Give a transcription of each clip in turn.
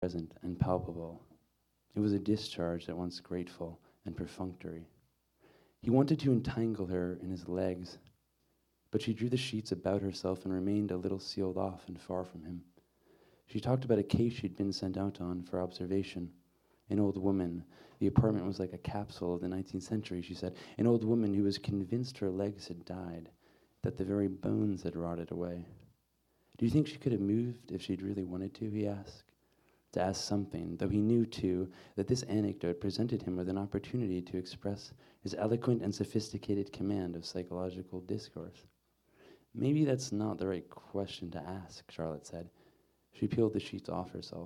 present and palpable. It was a discharge at once grateful and perfunctory. He wanted to entangle her in his legs, but she drew the sheets about herself and remained a little sealed off and far from him. She talked about a case she'd been sent out on for observation. An old woman. The apartment was like a capsule of the 19th century, she said. An old woman who was convinced her legs had died, that the very bones had rotted away. Do you think she could have moved if she'd really wanted to, he asked. To ask something, though he knew, too, that this anecdote presented him with an opportunity to express his eloquent and sophisticated command of psychological discourse. Maybe that's not the right question to ask, Charlotte said. She peeled the sheets off herself.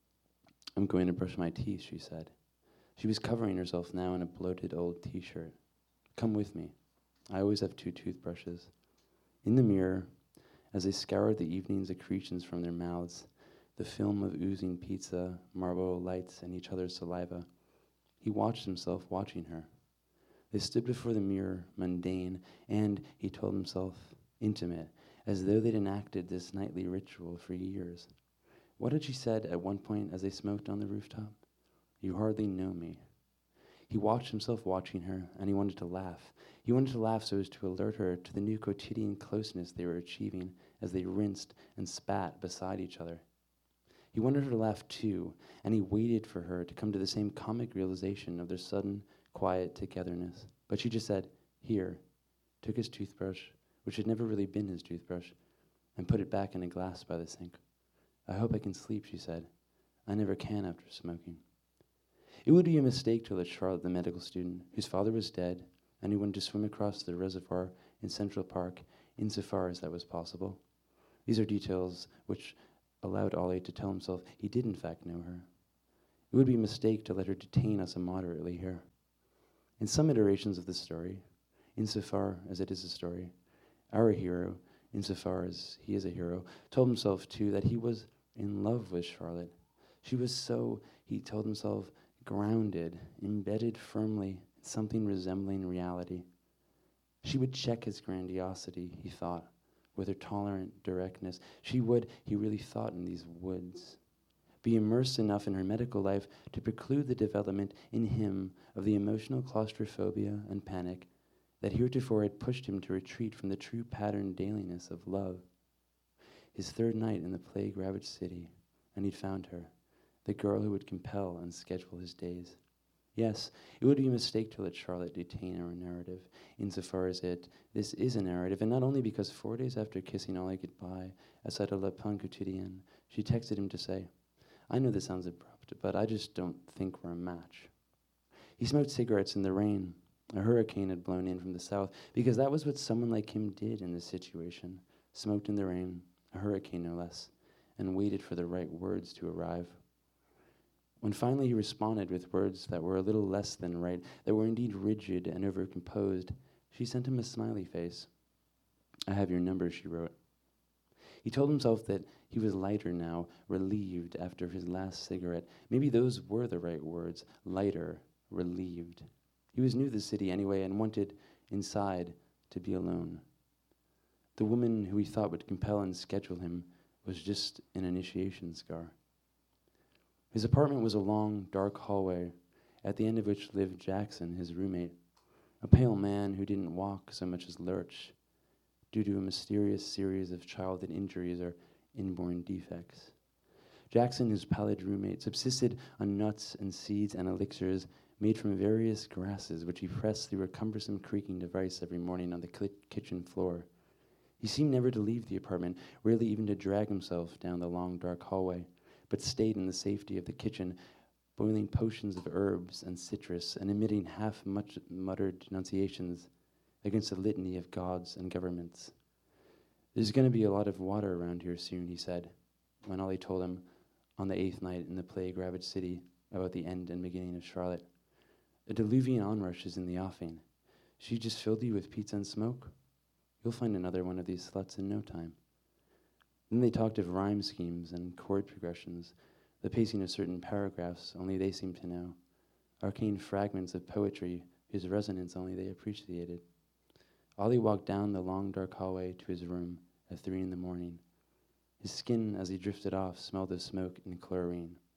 I'm going to brush my teeth, she said. She was covering herself now in a bloated old t-shirt. Come with me. I always have 2 toothbrushes. In the mirror, as they scoured the evening's accretions from their mouths, the film of oozing pizza, Marlboro lights, and each other's saliva, he watched himself watching her. They stood before the mirror, mundane, and, he told himself, intimate, as though they'd enacted this nightly ritual for years. What had she said at one point as they smoked on the rooftop? You hardly know me. He watched himself watching her, and he wanted to laugh. He wanted to laugh so as to alert her to the new quotidian closeness they were achieving as they rinsed and spat beside each other. He wanted her to laugh too, and he waited for her to come to the same comic realization of their sudden, quiet togetherness. But she just said, here, took his toothbrush, which had never really been his toothbrush, and put it back in a glass by the sink. I hope I can sleep, she said. I never can after smoking. It would be a mistake to let Charlotte, the medical student, whose father was dead, and who wanted to swim across the reservoir in Central Park, insofar as that was possible. These are details which allowed Ollie to tell himself he did in fact know her. It would be a mistake to let her detain us immoderately here. In some iterations of the story, insofar as it is a story, our hero, insofar as he is a hero, told himself too that he was in love with Charlotte. She was so, he told himself, grounded, embedded firmly in something resembling reality. She would check his grandiosity, he thought, with her tolerant directness. She would, he really thought in these woods, be immersed enough in her medical life to preclude the development in him of the emotional claustrophobia and panic that heretofore had pushed him to retreat from the true patterned dailiness of love. His 3rd night in the plague-ravaged city, and he'd found her, the girl who would compel and schedule his days. Yes, it would be a mistake to let Charlotte detain our narrative, insofar as this is a narrative, and not only because 4 days after kissing Ollie goodbye outside of Le Pain Quotidien, she texted him to say, I know this sounds abrupt, but I just don't think we're a match. He smoked cigarettes in the rain. A hurricane had blown in from the south, because that was what someone like him did in this situation. Smoked in the rain, a hurricane no less, and waited for the right words to arrive. When finally he responded with words that were a little less than right, that were indeed rigid and overcomposed, she sent him a smiley face. I have your number, she wrote. He told himself that he was lighter now, relieved after his last cigarette. Maybe those were the right words, lighter, relieved. He was new to the city anyway and wanted, inside, to be alone. The woman who he thought would compel and schedule him was just an initiation scar. His apartment was a long, dark hallway, at the end of which lived Jackson, his roommate, a pale man who didn't walk so much as lurch, due to a mysterious series of childhood injuries or inborn defects. Jackson, his pallid roommate, subsisted on nuts and seeds and elixirs made from various grasses, which he pressed through a cumbersome creaking device every morning on the kitchen floor. He seemed never to leave the apartment, rarely even to drag himself down the long, dark hallway, but stayed in the safety of the kitchen, boiling potions of herbs and citrus and emitting half-muttered denunciations against a litany of gods and governments. There's going to be a lot of water around here soon, he said, when Ollie told him on the 8th night in the plague-ravaged city about the end and beginning of Charlotte. A diluvian onrush is in the offing. She just filled you with pizza and smoke? You'll find another one of these sluts in no time. Then they talked of rhyme schemes and chord progressions, the pacing of certain paragraphs only they seemed to know, arcane fragments of poetry whose resonance only they appreciated. Ollie walked down the long, dark hallway to his room at 3 a.m. His skin, as he drifted off, smelled of smoke and chlorine.